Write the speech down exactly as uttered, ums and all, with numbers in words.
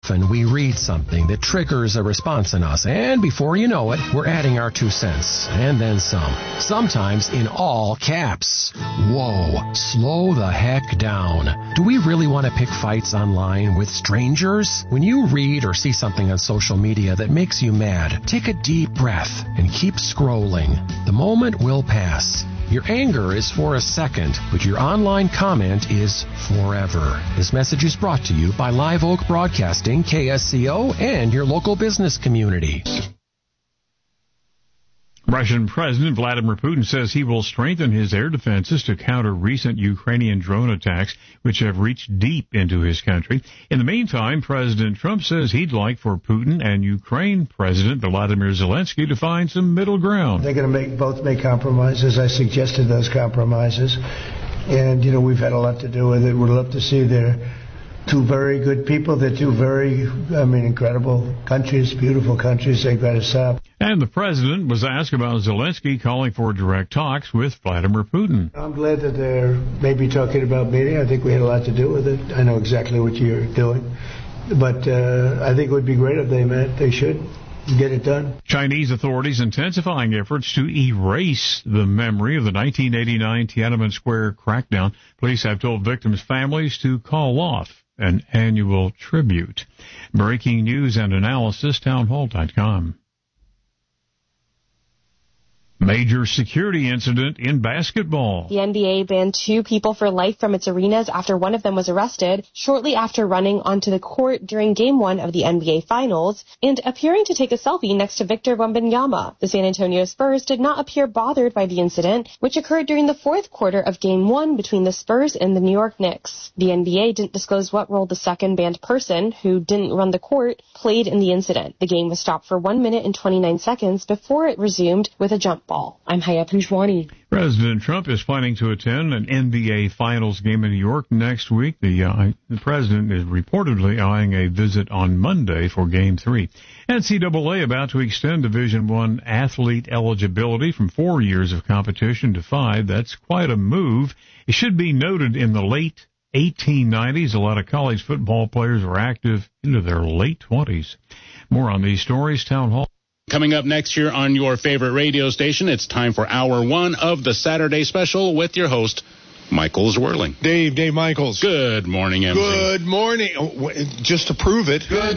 Often we read something that triggers a response in us, and before you know it, we're adding our two cents, and then some. Sometimes in all caps. Whoa, slow the heck down. Do we really want to pick fights online with strangers? When you read or see something on social media that makes you mad, take a deep breath and keep scrolling. The moment will pass. Your anger is for a second, but your online comment is forever. This message is brought to you by Live Oak Broadcasting, K S C O, and your local business community. Russian President Vladimir Putin says he will strengthen his air defenses to counter recent Ukrainian drone attacks, which have reached deep into his country. In the meantime, President Trump says he'd like for Putin and Ukraine President Volodymyr Zelensky to find some middle ground. They're going to make both make compromises. I suggested those compromises. And, you know, we've had a lot to do with it. We'd love to see their two very good people. They're two very, I mean, incredible countries, beautiful countries. They've got to stop. And the president was asked about Zelensky calling for direct talks with Vladimir Putin. I'm glad that they're maybe talking about meeting. I think we had a lot to do with it. I know exactly what you're doing. But uh, I think it would be great if they met. They should get it done. Chinese authorities intensifying efforts to erase the memory of the nineteen eighty-nine Tiananmen Square crackdown. Police have told victims' families to call off an annual tribute. Breaking news and analysis, townhall dot com. Major security incident in basketball. The N B A banned two people for life from its arenas after one of them was arrested shortly after running onto the court during Game one of the N B A Finals and appearing to take a selfie next to Victor Wembanyama. The San Antonio Spurs did not appear bothered by the incident, which occurred during the fourth quarter of Game one between the Spurs and the New York Knicks. The N B A didn't disclose what role the second banned person, who didn't run the court, played in the incident. The game was stopped for one minute and twenty-nine seconds before it resumed with a jump ball. I'm Haya Punjwani. President Trump is planning to attend an N B A Finals game in New York next week. The, uh, the president is reportedly eyeing a visit on Monday for Game three. N C double A about to extend Division One athlete eligibility from four years of competition to five. That's quite a move. It should be noted in the late eighteen nineties, a lot of college football players were active into their late twenties. More on these stories, Town Hall. Coming up next year on your favorite radio station, it's time for hour one of the Saturday Special with your host, Michael Zwirling. Dave, Dave Michaels. Good morning, M C. Good morning. Just to prove it. Good